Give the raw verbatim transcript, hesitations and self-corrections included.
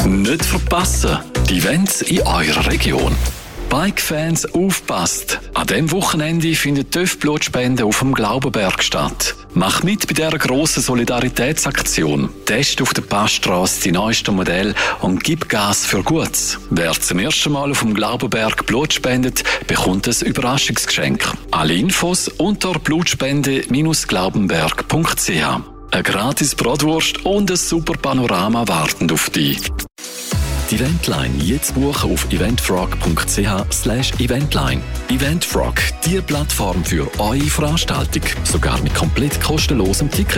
Nicht verpassen, die Events in eurer Region. Bike-Fans, aufpasst! An diesem Wochenende findet die TÜV-Blutspende auf dem Glaubenberg statt. Mach mit bei dieser grossen Solidaritätsaktion. Test auf der Passstrasse die neuesten Modelle und gib Gas für Gutes. Wer zum ersten Mal auf dem Glaubenberg Blut spendet, bekommt ein Überraschungsgeschenk. Alle Infos unter blutspende Bindestrich glaubenberg Punkt c h. Eine gratis Bratwurst und ein super Panorama warten auf dich. Die Eventline jetzt buchen auf eventfrog Punkt c h slash eventline. Eventfrog, die Plattform für eure Veranstaltung. Sogar mit komplett kostenlosem Ticket.